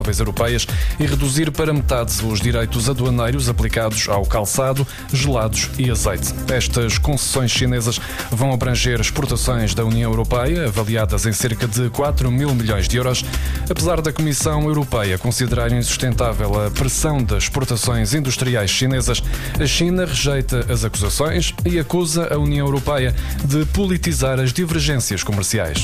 europeias e reduzir para metade os direitos aduaneiros aplicados ao calçado, gelados e azeite. Estas concessões chinesas vão abranger exportações da União Europeia, avaliadas em cerca de 4 mil milhões de euros, apesar da Comissão Europeia considerar insustentável a pressão das exportações industriais chinesas. A China rejeita as acusações e acusa a União Europeia de politizar as divergências comerciais.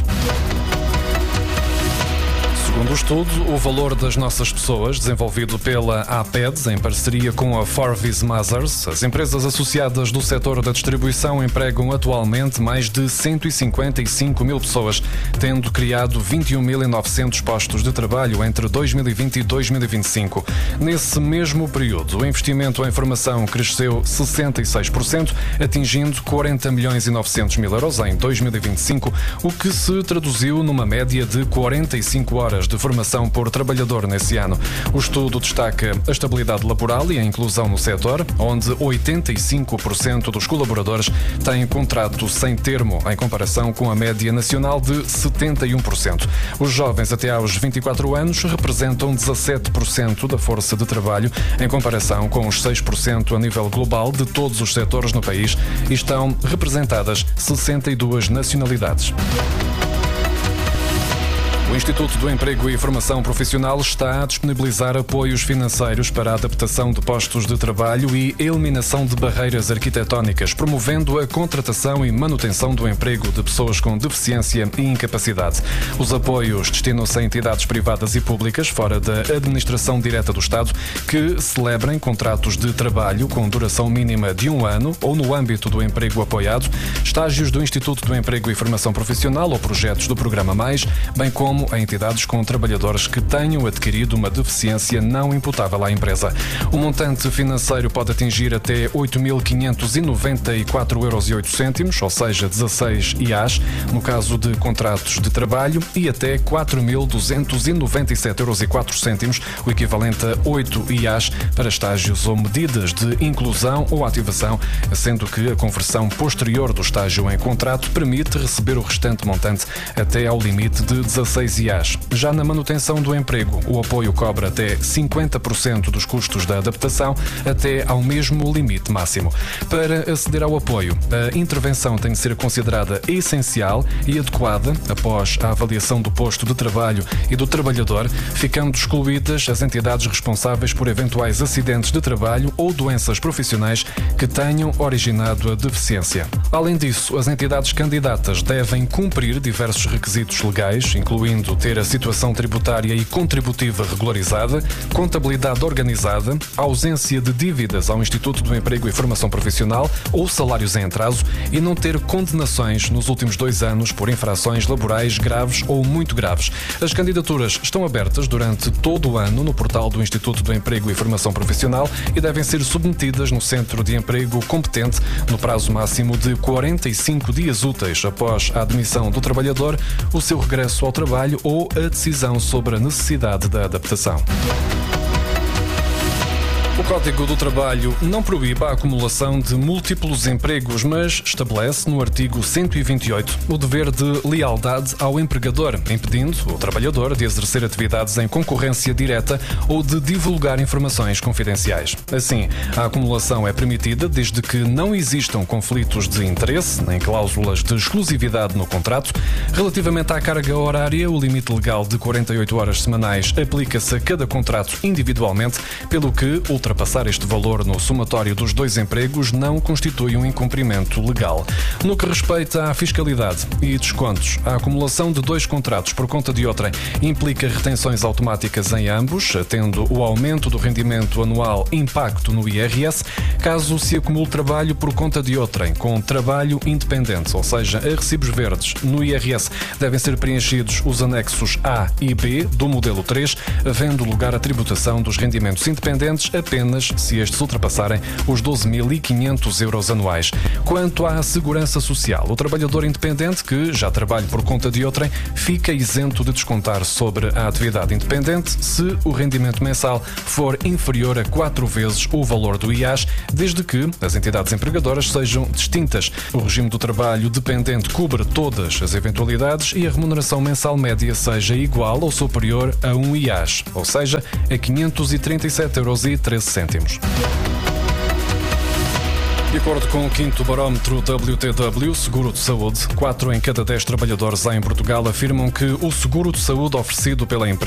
Segundo o estudo, o valor das nossas pessoas, desenvolvido pela APEDS em parceria com a Forvis Mazars, as empresas associadas do setor da distribuição empregam atualmente mais de 155 mil pessoas, tendo criado 21.900 postos de trabalho entre 2020 e 2025. Nesse mesmo período, o investimento em formação cresceu 66%, atingindo 40 milhões e 900 mil euros em 2025, o que se traduziu numa média de 45 horas de formação por trabalhador nesse ano. O estudo destaca a estabilidade laboral e a inclusão no setor, onde 85% dos colaboradores têm contrato sem termo, em comparação com a média nacional de 71%. Os jovens até aos 24 anos representam 17% da força de trabalho, em comparação com os 6% a nível global de todos os setores no país, e estão representadas 62 nacionalidades. O Instituto do Emprego e Formação Profissional está a disponibilizar apoios financeiros para a adaptação de postos de trabalho e eliminação de barreiras arquitetónicas, promovendo a contratação e manutenção do emprego de pessoas com deficiência e incapacidade. Os apoios destinam-se a entidades privadas e públicas fora da administração direta do Estado que celebrem contratos de trabalho com duração mínima de 1 ano ou no âmbito do emprego apoiado, estágios do Instituto do Emprego e Formação Profissional ou projetos do Programa Mais, bem como a entidades com trabalhadores que tenham adquirido uma deficiência não imputável à empresa. O montante financeiro pode atingir até 8.594,08 euros, ou seja, 16 IAs, no caso de contratos de trabalho, e até 4.297,04 euros, o equivalente a 8 IAs para estágios ou medidas de inclusão ou ativação, sendo que a conversão posterior do estágio em contrato permite receber o restante montante até ao limite de 16 IAs. Já na manutenção do emprego, o apoio cobre até 50% dos custos da adaptação até ao mesmo limite máximo. Para aceder ao apoio, a intervenção tem de ser considerada essencial e adequada após a avaliação do posto de trabalho e do trabalhador, ficando excluídas as entidades responsáveis por eventuais acidentes de trabalho ou doenças profissionais que tenham originado a deficiência. Além disso, as entidades candidatas devem cumprir diversos requisitos legais, incluindo ter a situação tributária e contributiva regularizada, contabilidade organizada, ausência de dívidas ao Instituto do Emprego e Formação Profissional ou salários em atraso e não ter condenações nos últimos 2 anos por infrações laborais graves ou muito graves. As candidaturas estão abertas durante todo o ano no portal do Instituto do Emprego e Formação Profissional e devem ser submetidas no Centro de Emprego competente no prazo máximo de 45 dias úteis após a admissão do trabalhador, o seu regresso ao trabalho ou a decisão sobre a necessidade da adaptação. O Código do Trabalho não proíbe a acumulação de múltiplos empregos, mas estabelece no artigo 128 o dever de lealdade ao empregador, impedindo o trabalhador de exercer atividades em concorrência direta ou de divulgar informações confidenciais. Assim, a acumulação é permitida desde que não existam conflitos de interesse nem cláusulas de exclusividade no contrato. Relativamente à carga horária, o limite legal de 48 horas semanais aplica-se a cada contrato individualmente, pelo que ultrapassar este valor no somatório dos 2 empregos não constitui um incumprimento legal. No que respeita à fiscalidade e descontos, a acumulação de 2 contratos por conta de outrem implica retenções automáticas em ambos, tendo o aumento do rendimento anual impacto no IRS, caso se acumule trabalho por conta de outrem com trabalho independente, ou seja, a recibos verdes. No IRS devem ser preenchidos os anexos A e B do modelo 3, havendo lugar à tributação dos rendimentos independentes apenas apenas se estes ultrapassarem os 12.500 euros anuais. Quanto à segurança social, o trabalhador independente que já trabalha por conta de outrem fica isento de descontar sobre a atividade independente se o rendimento mensal for inferior a 4 vezes o valor do IAS, desde que as entidades empregadoras sejam distintas. O regime do trabalho dependente cobre todas as eventualidades e a remuneração mensal média seja igual ou superior a um IAS, ou seja, a 537,13 €. De acordo com o 5º barómetro WTW Seguro de Saúde, 4 em cada 10 trabalhadores em Portugal afirmam que o seguro de saúde oferecido pela empresa